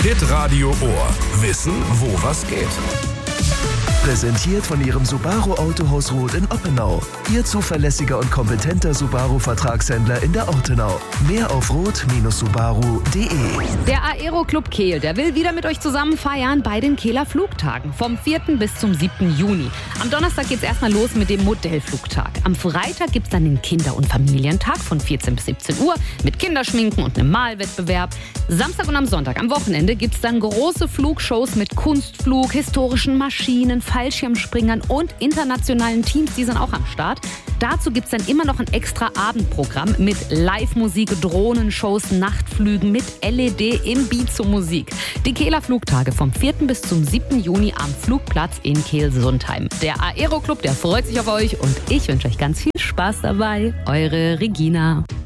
Hitradio Ohr. Wissen, wo was geht. Präsentiert von Ihrem Subaru Autohaus Roth in Oppenau. Ihr zuverlässiger und kompetenter Subaru-Vertragshändler in der Ortenau. Mehr auf roth-subaru.de. Der Aero Club Kehl, der will wieder mit euch zusammen feiern bei den Kehler Flugtagen. Vom 4. bis zum 7. Juni. Am Donnerstag geht's erstmal los mit dem Modellflugtag. Am Freitag gibt's dann den Kinder- und Familientag von 14 bis 17 Uhr mit Kinderschminken und einem Malwettbewerb. Samstag und am Sonntag, am Wochenende, gibt's dann große Flugshows mit Kunstflug, historischen Maschinen, Fallschirmspringern und internationalen Teams, die sind auch am Start. Dazu gibt's dann immer noch ein extra Abendprogramm mit Live-Musik, Drohnenshows, Nachtflügen mit LED im Beat zur Musik. Die Kehler Flugtage vom 4. bis zum 7. Juni am Flugplatz in Kehl-Sundheim. Der Aero Club, der freut sich auf euch und ich wünsche euch ganz viel Spaß dabei. Eure Regina.